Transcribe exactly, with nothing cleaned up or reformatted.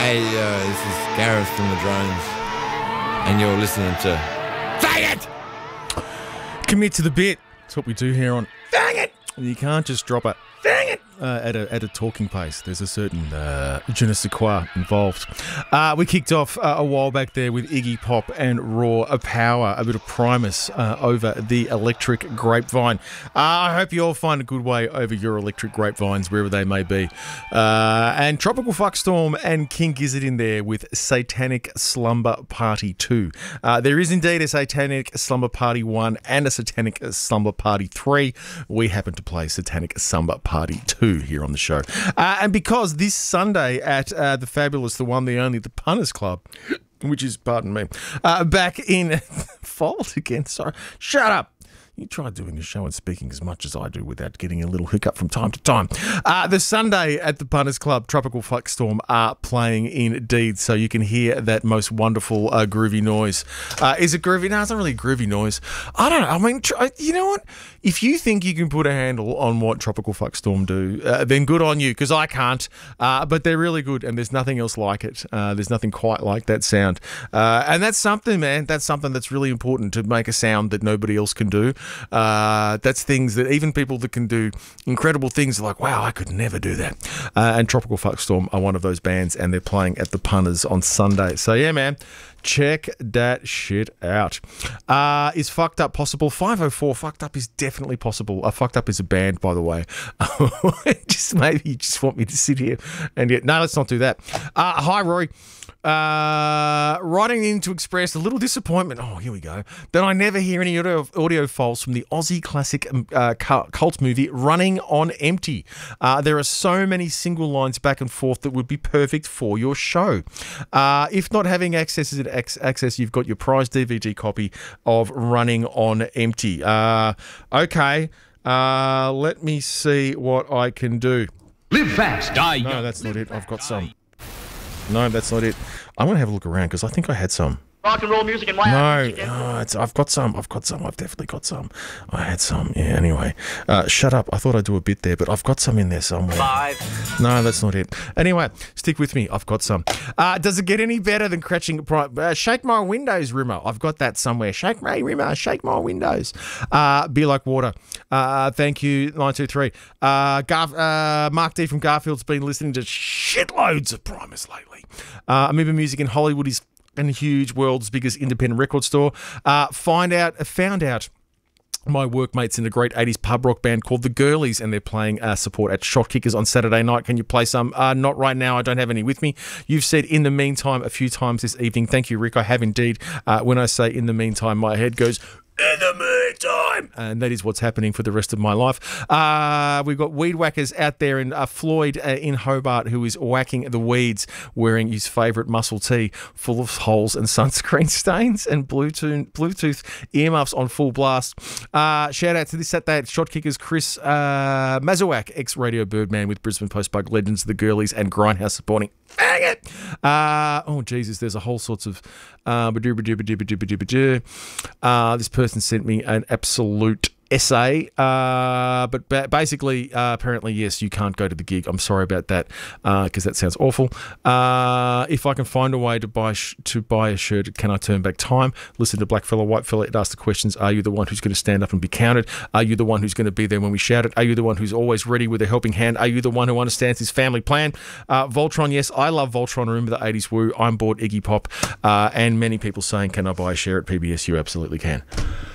Hey, uh, this is Gareth from the Drones, and you're listening to Dang It! Commit to the bit. That's what we do here on Dang It! And you can't just drop a Dang It! Uh, at a at a talking pace. There's a certain uh, je ne sais quoi involved. Uh, we kicked off uh, a while back there with Iggy Pop and Raw Power, a bit of Primus uh, over the electric grapevine. Uh, I hope you all find a good way over your electric grapevines, wherever they may be. Uh, and Tropical Fuckstorm and King Gizzard in there with Satanic Slumber Party two. Uh, there is indeed a Satanic Slumber Party one and a Satanic Slumber Party three. We happen to play Satanic Slumber Party two here on the show. Uh, and because this Sunday at uh, the fabulous, the one, the only, the Punters Club, which is, pardon me, uh, back in fault again. Sorry. Shut up. You try doing a show and speaking as much as I do without getting a little hiccup from time to time. Uh, the Sunday at the Punters Club, Tropical Fuckstorm are playing indeed, so you can hear that most wonderful uh, groovy noise. Uh, is it groovy? No, it's not really a groovy noise. I don't know. I mean, tr- you know what? If you think you can put a handle on what Tropical Fuckstorm do, uh, then good on you, because I can't. Uh, but they're really good, and there's nothing else like it. Uh, there's nothing quite like that sound. Uh, and that's something, man. That's something that's really important, to make a sound that nobody else can do. Uh, that's things that even people that can do incredible things are like, wow, I could never do that. Uh, and Tropical Fuckstorm are one of those bands, and they're playing at the Punters on Sunday. So yeah, man, check that shit out. Uh, is Fucked Up possible? five oh four, Fucked Up is definitely possible. Uh, Fucked Up is a band, by the way. Just maybe you just want me to sit here and get, no, let's not do that. Uh, hi, Rory. Uh, writing in to express a little disappointment. Oh, here we go. That I never hear any audio, audio files from the Aussie classic uh, cult movie Running on Empty. Uh, there are so many single lines back and forth that would be perfect for your show. Uh, if not having access to access, you've got your prize D V D copy of Running on Empty. Uh, okay. Uh, let me see what I can do. Live fast, die young. No, that's not it. I've got some. No, that's not it. I'm going to have a look around because I think I had some. Rock and roll music and why No, no it's, I've got some. I've got some. I've definitely got some. I had some. Yeah, anyway. Uh, shut up. I thought I'd do a bit there, but I've got some in there somewhere. Five. No, that's not it. Anyway, stick with me. I've got some. Uh, does it get any better than Cratching? Uh, Shake My Windows, Rimmer. I've got that somewhere. Shake My Rimmer. Shake My Windows. Uh, Be Like Water. Uh, thank you, nine two three. Uh, Garf- uh, Mark D from Garfield's been listening to shitloads of Primus lately. Uh, Amoeba Music in Hollywood is and huge, world's biggest independent record store. Uh, find out, found out my workmates in a great eighties pub rock band called The Girlies, and they're playing uh, support at Shot Kickers on Saturday night. Can you play some? Uh, not right now. I don't have any with me. You've said in the meantime a few times this evening. Thank you, Rick. I have indeed. Uh, when I say in the meantime, my head goes, in the meantime, and that is what's happening for the rest of my life. Uh, we've got weed whackers out there, in uh, Floyd uh, in Hobart, who is whacking the weeds wearing his favourite muscle tee full of holes and sunscreen stains and Bluetooth Bluetooth earmuffs on full blast. Uh, shout out to this Saturday at Shot Kickers, Chris uh, Mazawak, ex-Radio Birdman with Brisbane Postbug Legends, The Girlies and Grindhouse supporting. Dang it! Uh, oh, Jesus, there's a whole sorts of... Uh, uh, this person sent me an absolute essay, uh, but ba- basically, uh, apparently, yes, you can't go to the gig. I'm sorry about that, because uh, that sounds awful. Uh, if I can find a way to buy sh- to buy a shirt, can I turn back time? Listen to Black Fella, White Fella. It asks the questions: are you the one who's going to stand up and be counted? Are you the one who's going to be there when we shout it? Are you the one who's always ready with a helping hand? Are you the one who understands his family plan? Uh, Voltron, yes, I love Voltron. Remember the eighties woo. I'm bored Iggy Pop, uh, and many people saying, can I buy a share at P B S? You absolutely can.